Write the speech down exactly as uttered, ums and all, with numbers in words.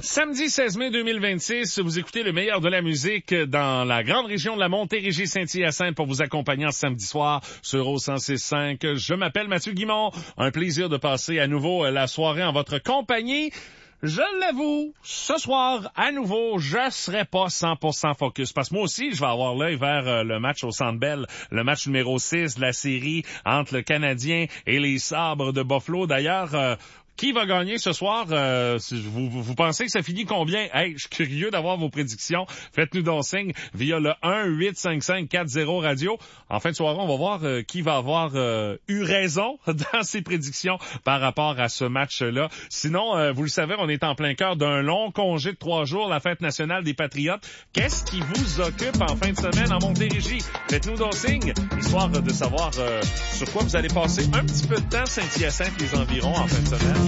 Samedi seize mai deux mille vingt-six, vous écoutez le meilleur de la musique dans la grande région de la Montérégie-Saint-Hyacinthe pour vous accompagner ce samedi soir sur O cent six virgule cinq. Je m'appelle Mathieu Guimond. Un plaisir de passer à nouveau la soirée en votre compagnie. Je l'avoue, ce soir, à nouveau, je serai pas cent pour cent focus. Parce que moi aussi, je vais avoir l'œil vers euh, le match au Centre Bell, le match numéro six de la série entre le Canadien et les Sabres de Buffalo. D'ailleurs, euh, qui va gagner ce soir? Euh, vous, vous, vous pensez que ça finit combien? Hey, je suis curieux d'avoir vos prédictions. Faites-nous donc signe via le un huit cinq cinq quatre zéro radio. En fin de soirée, on va voir euh, qui va avoir euh, eu raison dans ses prédictions par rapport à ce match-là. Sinon, euh, vous le savez, on est en plein cœur d'un long congé de trois jours, la fête nationale des Patriotes. Qu'est-ce qui vous occupe en fin de semaine en Montérégie? Faites-nous donc signe, histoire de savoir euh, sur quoi vous allez passer un petit peu de temps, Saint-Hyacinthe, les environs, en fin de semaine.